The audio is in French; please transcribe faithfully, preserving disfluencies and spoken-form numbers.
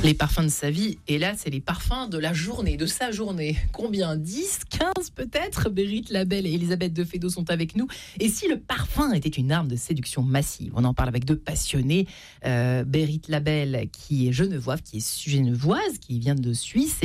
Les parfums de sa vie, et là, c'est les parfums de la journée, de sa journée. Combien ? dix, quinze peut-être ? Bérit Labelle et Elisabeth de Fédot sont avec nous. Et si le parfum était une arme de séduction massive ? On en parle avec deux passionnés. Euh, Bérit Labelle, qui est genevoise, qui est genevoise, qui vient de Suisse,